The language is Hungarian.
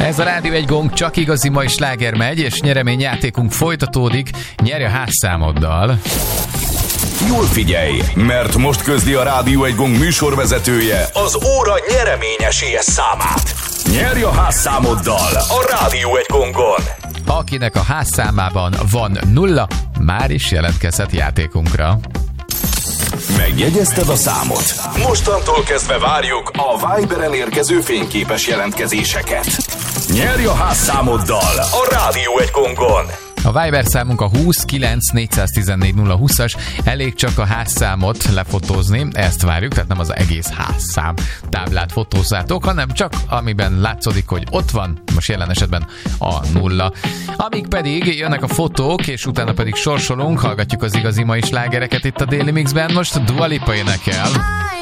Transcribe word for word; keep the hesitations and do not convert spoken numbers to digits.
Ez a Rádió egy gong, csak igazi mai sláger megy, és nyereményjátékunk folytatódik. Nyerj a házszámoddal. Jól figyelj, mert most közli a Rádió egy gong műsorvezetője az óra nyereményesélyes számát. Nyerj a házszámoddal a Rádió egy gongon. Akinek a házszámában van nulla, már is jelentkezhet játékunkra. Megjegyezted a számot? Mostantól kezdve várjuk a Viberen érkező fényképes jelentkezéseket. Nyerj a házszámoddal a Rádió egy gongon. A Viber számunk a húsz kilenc négyszáztizennégy nulla húszas, elég csak a házszámot lefotózni, ezt várjuk, tehát nem az egész házszám táblát fotózzátok, hanem csak amiben látszódik, hogy ott van, most jelen esetben a nulla. Amíg pedig jönnek a fotók, és utána pedig sorsolunk, hallgatjuk az igazi mai slágereket itt a Daily Mixben, most Dua Lipa énekel.